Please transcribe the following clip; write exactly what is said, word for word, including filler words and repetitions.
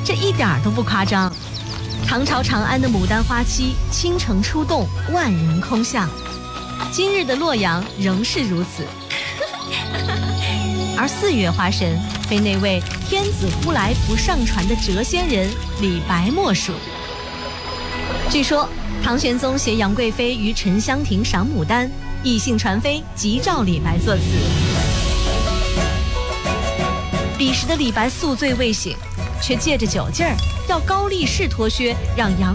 这一点儿都不夸张。唐朝长安的牡丹花期，倾城出动，万人空巷。今日的洛阳仍是如此。而四月花神，非那位天子呼来不上船的谪仙人李白莫属。据说唐玄宗携杨贵妃于沉香亭赏牡丹，异兴传飞，急召李白作词。彼时的李白宿醉未醒，却借着酒劲儿要高力士脱靴，让杨